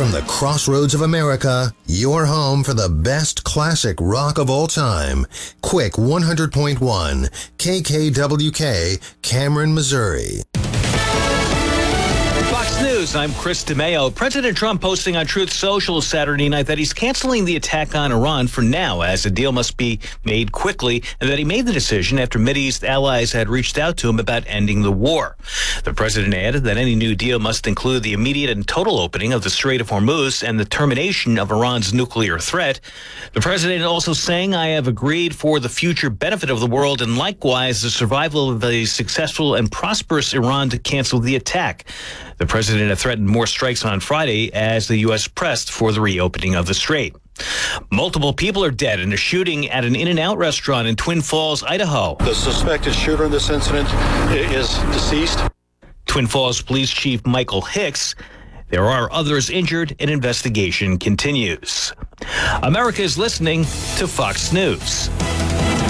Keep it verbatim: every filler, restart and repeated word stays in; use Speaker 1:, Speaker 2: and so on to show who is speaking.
Speaker 1: From the crossroads of America, your home for the best classic rock of all time. Quick one hundred point one, K K W K, Cameron, Missouri.
Speaker 2: Fox News, I'm Chris DeMeo. President Trump posting on Truth Social Saturday night that he's canceling the attack on Iran for now, as the deal must be made quickly, and that he made the decision after Mideast allies had reached out to him about ending the war. The president added that any new deal must include the immediate and total opening of the Strait of Hormuz and the termination of Iran's nuclear threat. The president also saying, I have agreed for the future benefit of the world and likewise the survival of a successful and prosperous Iran to cancel the attack. The president had threatened more strikes on Friday as the U S pressed for the reopening of the strait. Multiple people are dead in a shooting at an In-N-Out restaurant in Twin Falls, Idaho.
Speaker 3: The suspected shooter in this incident is deceased.
Speaker 2: Twin Falls Police Chief Michael Hicks. There are others injured and investigation continues. America is listening to Fox News.